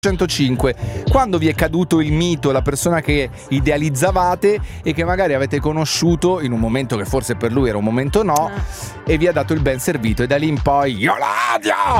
105, quando vi è caduto il mito, la persona che idealizzavate e che magari avete conosciuto in un momento che forse per lui era un momento no, e vi ha dato il ben servito, e da lì in poi io la odio!